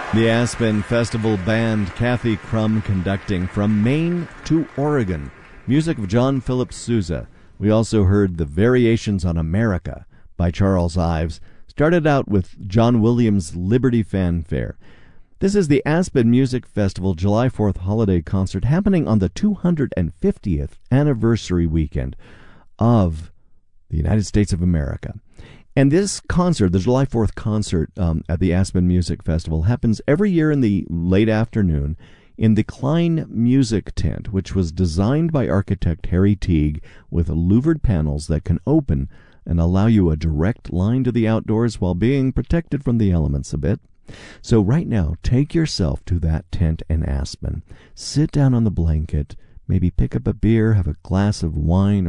The Aspen Festival Band, Kathy Crum conducting from Maine to Oregon. Music of John Philip Sousa. We also heard The Variations on America by Charles Ives. Started out with John Williams' Liberty Fanfare. This is the Aspen Music Festival July 4th holiday concert happening on the 250th anniversary weekend of the United States of America. And this concert, the July 4th concert at the Aspen Music Festival, happens every year in the late afternoon in the Klein Music Tent, which was designed by architect Harry Teague with louvered panels that can open and allow you a direct line to the outdoors while being protected from the elements a bit. So right now, take yourself to that tent in Aspen. Sit down on the blanket, maybe pick up a beer, have a glass of wine